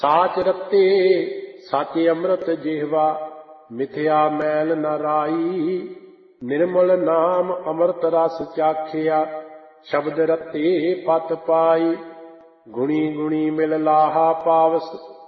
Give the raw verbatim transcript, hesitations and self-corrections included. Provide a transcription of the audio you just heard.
ਸਾਚ ਰਤੇ ਸਚ ਅੰਮ੍ਰਿਤ ਜਿਹਵਾ ਮਿਥਿਆ ਮੈਲ ਨ ਰਾਈ। ਨਿਰਮਲ ਨਾਮ ਅੰਮ੍ਰਿਤ ਰਸ ਚਾਖਿਆ ਸ਼ਬਦ ਰਤੇ ਪਤ ਪਾਈ। ਗੁਣੀ ਗੁਣੀ ਮਿਲ ਲਾਹਾ ਪਾਵਸ